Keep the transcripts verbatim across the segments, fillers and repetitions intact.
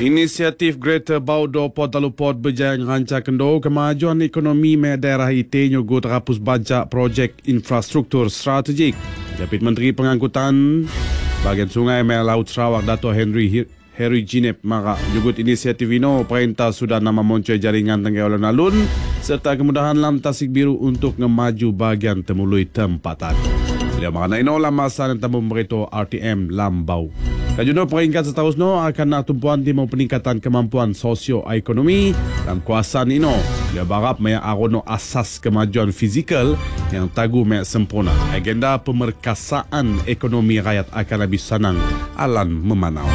Inisiatif Greater Baudo Port Taluport berjaya rancang kendo kemajuan ekonomi me daerah ite nyugut terhapus banyak projek infrastruktur strategik. Japit Menteri Pengangkutan bahagian sungai me Laut Sarawak Dato' Henry Harry Jinep mara nyugut inisiatif ino perintah sudah nama moncoi jaringan tengah alun-alun serta kemudahan lam tasik biru untuk ngemaju bahagian temului tempatan. Beliau makna ino lamasa dan tamu merito R T M Lambau. Kajuno peringkat seterusnya akan natumpuan timur peningkatan kemampuan sosio-ekonomi dalam kuasaan ino. Dia berharap maya arono asas kemajuan fizikal yang tagu maya sempurna. Agenda pemerkasaan ekonomi rakyat akan lebih senang alan memanau.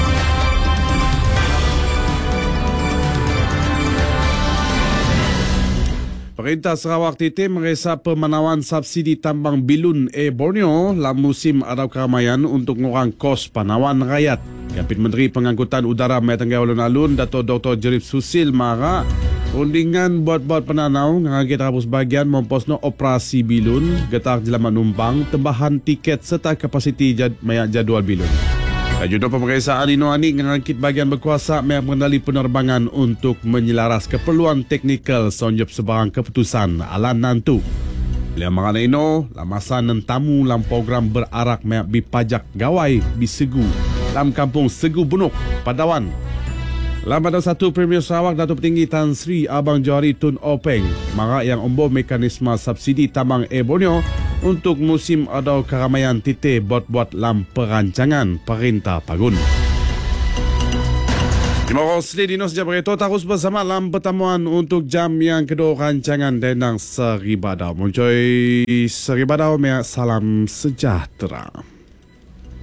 Perintah Sarawak Tite meresap pemenawan subsidi tambang Bilun E Borneo dalam musim adau keramaian untuk ngurang kos panawan rakyat. Kapit Menteri Pengangkutan Udara Mai Tenggara Alun-Alun Dato' Doktor Jerif Susil mara rundingan buat-buat penanau ngagit rabus bagian memposno operasi Bilun, getar jelamat numpang, tambahan tiket serta kapasiti jad, mayak jadual Bilun. Kajuno pemeriksaan ino ani ngangkit bagian berkuasa mayak mengendali penerbangan untuk menyelaras keperluan teknikal sonjop sebarang keputusan alan nantu. Beliau makana ino lamasan dan tamu dalam program berarak mayak bipajak gawai bisegu dalam kampung Segu Bunuk, Padawan. Dalam pada satu Premier Sarawak Datuk Petinggi Tan Sri Abang Johari Tun Openg mara yang umbo mekanisme subsidi tambang E Borneo untuk musim adau keramaian Tite buat-buat dalam perancangan Perintah Pagun. Terima kasih Dino sejak berito terus bersama dalam pertemuan untuk jam yang kedua rancangan Dendang Seribadau. Muncul Seribadau, salam sejahtera.